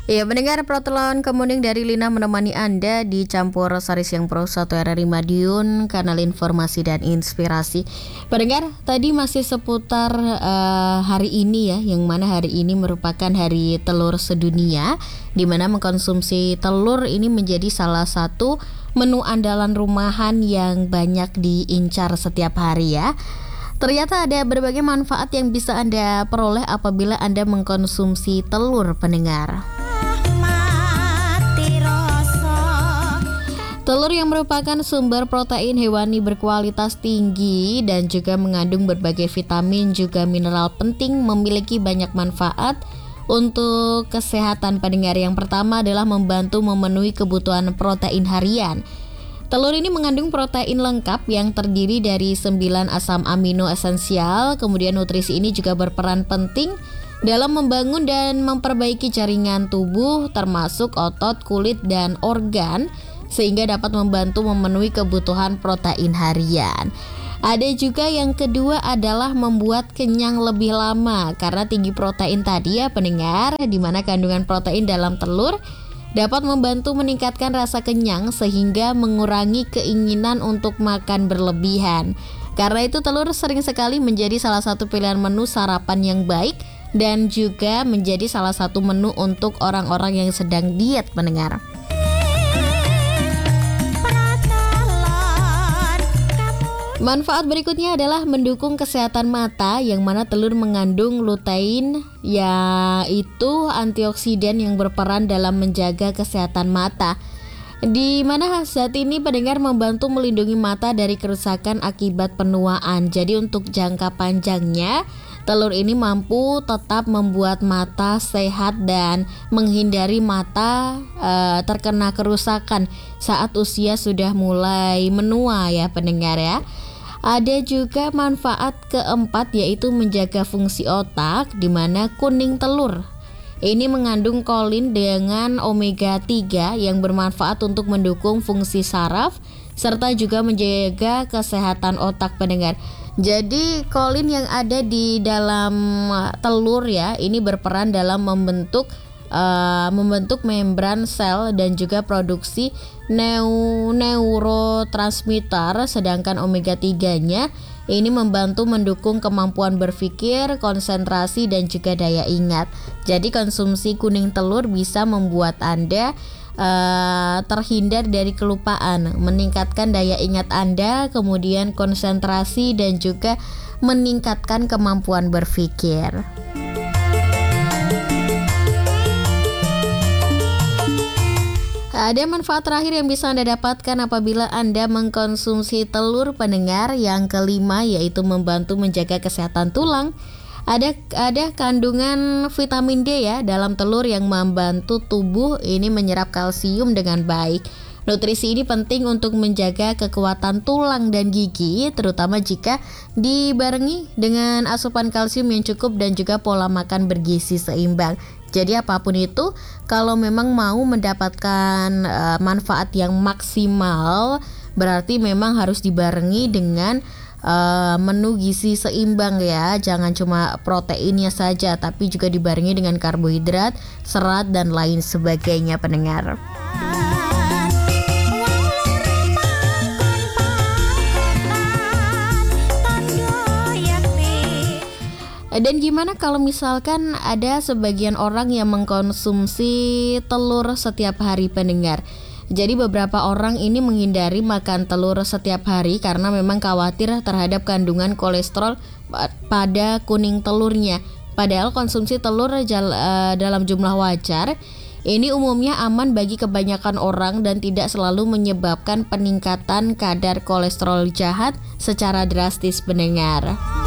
Ya, mendengar Protelon Kemuning dari Lina menemani Anda di Campur Sari Siang Pro 1 RRI Madiun, kanal informasi dan inspirasi. Pendengar, tadi masih seputar hari ini ya, yang mana hari ini merupakan hari telur sedunia, di mana mengkonsumsi telur ini menjadi salah satu menu andalan rumahan yang banyak diincar setiap hari ya. Ternyata ada berbagai manfaat yang bisa Anda peroleh apabila Anda mengkonsumsi telur, pendengar. Telur yang merupakan sumber protein hewani berkualitas tinggi dan juga mengandung berbagai vitamin juga mineral penting, memiliki banyak manfaat untuk kesehatan, pendengar. Yang pertama adalah membantu memenuhi kebutuhan protein harian. Telur ini mengandung protein lengkap yang terdiri dari 9 asam amino esensial. Kemudian nutrisi ini juga berperan penting dalam membangun dan memperbaiki jaringan tubuh termasuk otot, kulit, dan organ, sehingga dapat membantu memenuhi kebutuhan protein harian. Ada juga yang kedua adalah membuat kenyang lebih lama karena tinggi protein tadi ya, pendengar, di mana kandungan protein dalam telur dapat membantu meningkatkan rasa kenyang sehingga mengurangi keinginan untuk makan berlebihan. Karena itu telur sering sekali menjadi salah satu pilihan menu sarapan yang baik dan juga menjadi salah satu menu untuk orang-orang yang sedang diet, pendengar. Manfaat berikutnya adalah mendukung kesehatan mata, yang mana telur mengandung lutein, yaitu antioksidan yang berperan dalam menjaga kesehatan mata. Di mana zat ini, pendengar, membantu melindungi mata dari kerusakan akibat penuaan. Jadi untuk jangka panjangnya, telur ini mampu tetap membuat mata sehat dan menghindari mata terkena kerusakan saat usia sudah mulai menua ya, pendengar ya. Ada juga manfaat keempat, yaitu menjaga fungsi otak, di mana kuning telur ini mengandung kolin dengan omega 3 yang bermanfaat untuk mendukung fungsi saraf serta juga menjaga kesehatan otak, pendengar. Jadi kolin yang ada di dalam telur ya, ini berperan dalam membentuk membran sel dan juga produksi neurotransmitter, sedangkan omega 3-nya ini membantu mendukung kemampuan berpikir, konsentrasi, dan juga daya ingat. Jadi konsumsi kuning telur bisa membuat Anda terhindar dari kelupaan, meningkatkan daya ingat Anda, kemudian konsentrasi, dan juga meningkatkan kemampuan berpikir. Ada manfaat terakhir yang bisa Anda dapatkan apabila Anda mengkonsumsi telur, pendengar. Yang kelima yaitu membantu menjaga kesehatan tulang. Ada kandungan vitamin D ya dalam telur yang membantu tubuh ini menyerap kalsium dengan baik. Nutrisi ini penting untuk menjaga kekuatan tulang dan gigi, terutama jika dibarengi dengan asupan kalsium yang cukup dan juga pola makan bergizi seimbang. Jadi apapun itu, kalau memang mau mendapatkan manfaat yang maksimal, berarti memang harus dibarengi dengan menu gizi seimbang ya. Jangan cuma proteinnya saja, tapi juga dibarengi dengan karbohidrat, serat, dan lain sebagainya, pendengar. Dan gimana kalau misalkan ada sebagian orang yang mengkonsumsi telur setiap hari, pendengar? Jadi beberapa orang ini menghindari makan telur setiap hari karena memang khawatir terhadap kandungan kolesterol pada kuning telurnya. Padahal konsumsi telur dalam jumlah wajar ini umumnya aman bagi kebanyakan orang dan tidak selalu menyebabkan peningkatan kadar kolesterol jahat secara drastis, pendengar.